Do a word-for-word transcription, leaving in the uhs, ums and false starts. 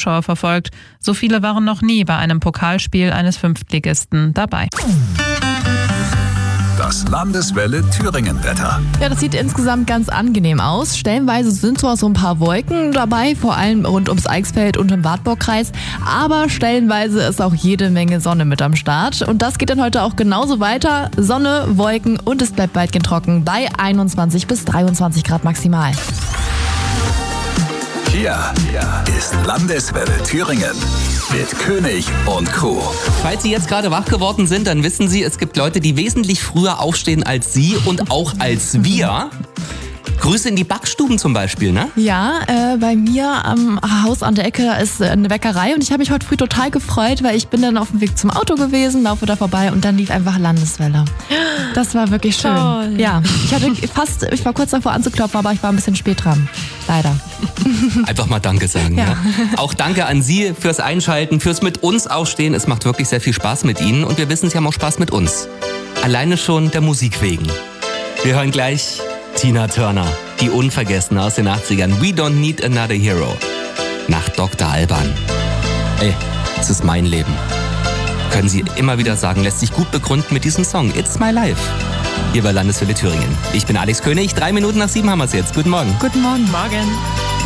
Zuschauer verfolgt. So viele waren noch nie bei einem Pokalspiel eines Fünftligisten dabei. Das Landeswelle Thüringen-Wetter. Ja, das sieht insgesamt ganz angenehm aus. Stellenweise sind zwar so ein paar Wolken dabei, vor allem rund ums Eichsfeld und im Wartburgkreis, aber stellenweise ist auch jede Menge Sonne mit am Start. Und das geht dann heute auch genauso weiter. Sonne, Wolken und es bleibt weitgehend trocken bei einundzwanzig bis dreiundzwanzig Grad maximal. Hier ist Landeswelle Thüringen mit König und Crew. Falls Sie jetzt gerade wach geworden sind, dann wissen Sie, es gibt Leute, die wesentlich früher aufstehen als Sie und auch als wir. Grüße in die Backstuben zum Beispiel, ne? Ja, äh, bei mir am Haus an der Ecke ist eine Bäckerei und ich habe mich heute früh total gefreut, weil ich bin dann auf dem Weg zum Auto gewesen, laufe da vorbei und dann lief einfach Landeswelle. Das war wirklich schön. Toll. Ja, ich hatte fast, ich war kurz davor anzuklopfen, aber ich war ein bisschen spät dran. Leider. Einfach mal Danke sagen. Ja. Ja. Auch danke an Sie fürs Einschalten, fürs mit uns aufstehen. Es macht wirklich sehr viel Spaß mit Ihnen und wir wissen, Sie haben auch Spaß mit uns. Alleine schon der Musik wegen. Wir hören gleich Tina Turner, die Unvergessene aus den achtzigern. We don't need another hero. Nach Doktor Alban. Ey, es ist mein Leben. Können Sie immer wieder sagen, lässt sich gut begründen mit diesem Song. It's my life. Hier bei Landeswelle Thüringen. Ich bin Alex König, drei Minuten nach sieben haben wir es jetzt. Guten Morgen. Guten Morgen. Morgen.